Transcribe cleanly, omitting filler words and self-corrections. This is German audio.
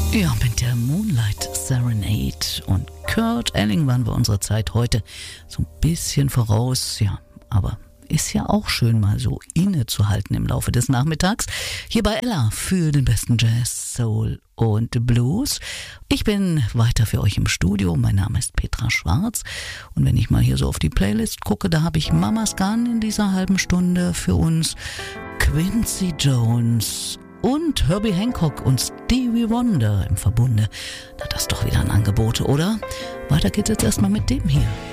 Ja, mit der Moonlight Serenade und Kurt Elling waren wir unserer Zeit heute so ein bisschen voraus, ja, aber ist ja auch schön, mal so innezuhalten im Laufe des Nachmittags. Hier bei Ella für den besten Jazz, Soul und Blues. Ich bin weiter für euch im Studio. Mein Name ist Petra Schwarz. Und wenn ich mal hier so auf die Playlist gucke, da habe ich Mama's Gun in dieser halben Stunde für uns, Quincy Jones und Herbie Hancock und Stevie Wonder im Verbunde. Na, das ist doch wieder ein Angebot, oder? Weiter geht's jetzt erstmal mit dem hier.